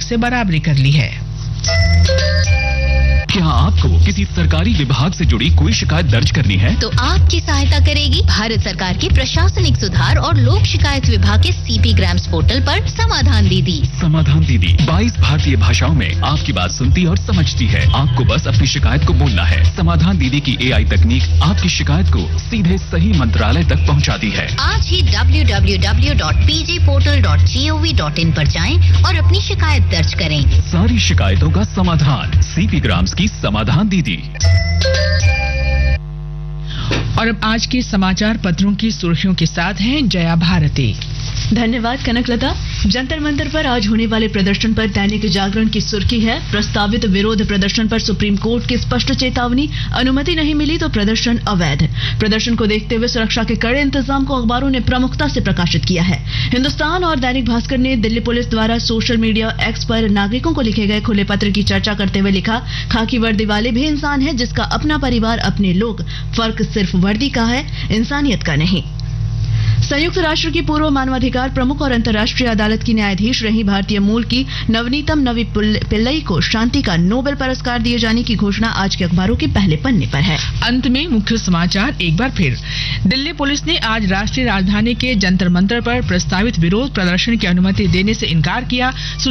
से बराबरी कर ली है। क्या आपको किसी सरकारी विभाग से जुड़ी कोई शिकायत दर्ज करनी है? तो आपकी सहायता करेगी भारत सरकार के प्रशासनिक सुधार और लोक शिकायत विभाग के सीपी ग्राम्स पोर्टल पर समाधान दीदी। समाधान दीदी 22 भारतीय भाषाओं में आपकी बात सुनती और समझती है। आपको बस अपनी शिकायत को बोलना है। समाधान दीदी की AI तकनीक आपकी शिकायत को सीधे सही मंत्रालय तक पहुंचाती है। आज ही www.pjportal.gov.in पर जाएं और अपनी शिकायत दर्ज करें। सारी शिकायतों का समाधान सीपी ग्राम्स की समाधान दीदी। और अब आज के समाचार पत्रों की सुर्खियों के साथ हैं जया भारती। धन्यवाद कनकलता। जंतर मंतर पर आज होने वाले प्रदर्शन पर दैनिक जागरण की सुर्खी है, प्रस्तावित विरोध प्रदर्शन पर सुप्रीम कोर्ट की स्पष्ट चेतावनी, अनुमति नहीं मिली तो प्रदर्शन अवैध। प्रदर्शन को देखते हुए सुरक्षा के कड़े इंतजाम को अखबारों ने प्रमुखता से प्रकाशित किया है। हिंदुस्तान और दैनिक भास्कर ने दिल्ली पुलिस द्वारा सोशल मीडिया एक्स पर नागरिकों को लिखे गए खुले पत्र की चर्चा करते हुए लिखा, खाकी वर्दी वाले भी इंसान है, जिसका अपना परिवार, अपने लोग, फर्क सिर्फ वर्दी का है, इंसानियत का नहीं। संयुक्त राष्ट्र की पूर्व मानवाधिकार प्रमुख और अंतर्राष्ट्रीय अदालत की न्यायाधीश रही भारतीय मूल की नवनीतम नवी पिल्लई को शांति का नोबेल पुरस्कार दिए जाने की घोषणा आज के अखबारों के पहले पन्ने पर है। अंत में मुख्य समाचार एक बार फिर। दिल्ली पुलिस ने आज राष्ट्रीय राजधानी के जंतर मंतर पर प्रस्तावित विरोध प्रदर्शन की अनुमति देने से इनकार किया।